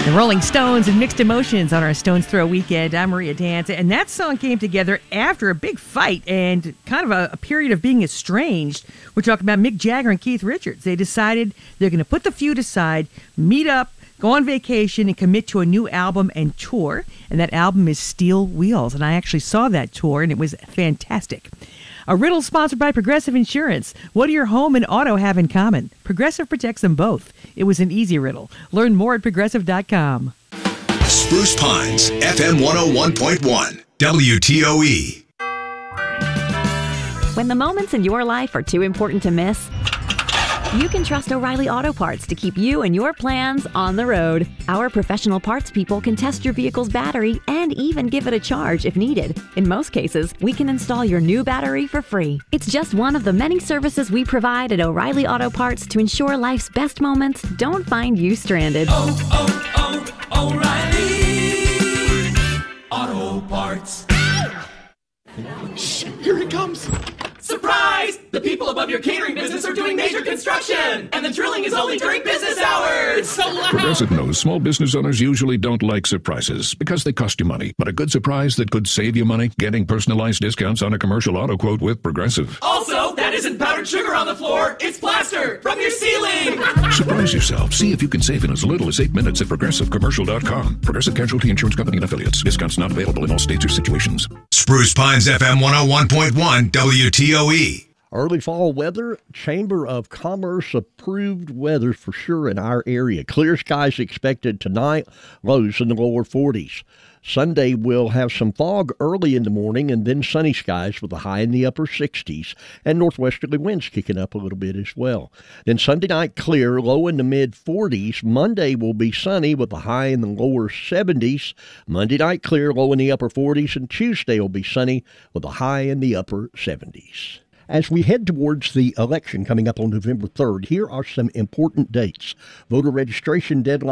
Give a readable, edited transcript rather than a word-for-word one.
The Rolling Stones and Mixed Emotions on our Stones Throw weekend. I'm Maria Dance, and that song came together after a big fight and kind of a period of being estranged. We're talking about Mick Jagger and Keith Richards. They decided they're going to put the feud aside, meet up, go on vacation, and commit to a new album and tour. And that album is Steel Wheels, and I actually saw that tour, and it was fantastic. A riddle sponsored by Progressive Insurance. What do your home and auto have in common? Progressive protects them both. It was an easy riddle. Learn more at Progressive.com. Spruce Pines, FM 101.1, WTOE. When the moments in your life are too important to miss, you can trust O'Reilly Auto Parts to keep you and your plans on the road. Our professional parts people can test your vehicle's battery and even give it a charge if needed. In most cases, we can install your new battery for free. It's just one of the many services we provide at O'Reilly Auto Parts to ensure life's best moments don't find you stranded. O'Reilly Auto Parts. Shh, here it comes. Surprise! The people above your catering business are doing major construction, and the drilling is only during business hours. It's so loud. Progressive knows small business owners usually don't like surprises because they cost you money. But a good surprise that could save you money, getting personalized discounts on a commercial auto quote with Progressive. Also, that isn't powdered sugar on the floor. It's plaster from your ceiling. Surprise yourself. See if you can save in as little as 8 minutes at ProgressiveCommercial.com. Progressive Casualty Insurance Company and Affiliates. Discounts not available in all states or situations. Spruce Pines, FM 101.1, WTOE. Early fall weather, Chamber of Commerce approved weather for sure in our area. Clear skies expected tonight, lows in the lower 40s. Sunday we'll have some fog early in the morning and then sunny skies with a high in the upper 60s and northwesterly winds kicking up a little bit as well. Then Sunday night clear, low in the mid 40s. Monday will be sunny with a high in the lower 70s. Monday night clear, low in the upper 40s, and Tuesday will be sunny with a high in the upper 70s. As we head towards the election coming up on November 3rd, here are some important dates. Voter registration deadline